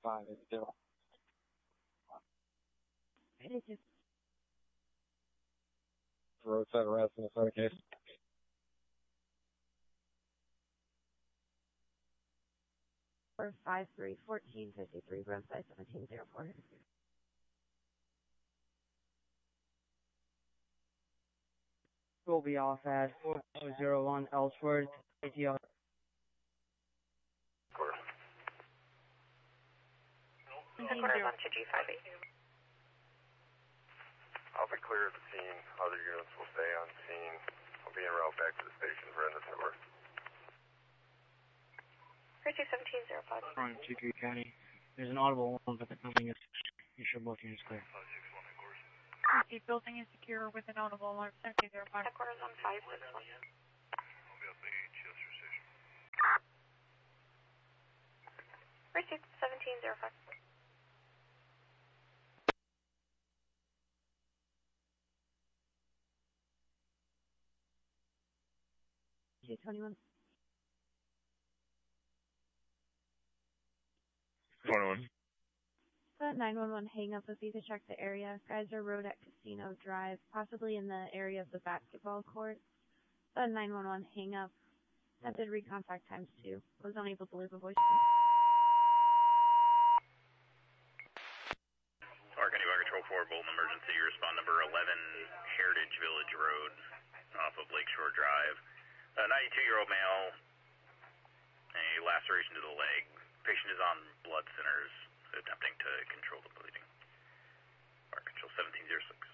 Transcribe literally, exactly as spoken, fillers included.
five eight zero. eighty-two. Roadside arrest in the phone case. Four five three fourteen fifty three roadside seventeen zero four. We'll be off at four zero one Ellsworth, A T R. Headquarters on two G five eight. I'll be clear of the scene. Other units will stay on scene. I'll be en route back to the station for in the tour. thirty-two seventeen zero five. From Chicory County. There's an audible one, but the building is, you should both units clear. The building is secure with an audible alarm. seventeen zero five. Headquarters on five six one. I'll be up at Chester Station. Received seventeen zero five. G twenty-one. twenty-one. The nine one one hang up with you to check the area. Geyser Road at Casino Drive, possibly in the area of the basketball court. The nine one one hang up. Attempted recontact times two. Was unable to leave a voice. Arc Anywhere Control four, Bolton Emergency. Respond number eleven, Heritage Village Road, off of Lakeshore Drive. A ninety-two-year-old male, a laceration to the leg. Patient is on blood thinners, attempting to control the bleeding. Arc Control seventeen zero six.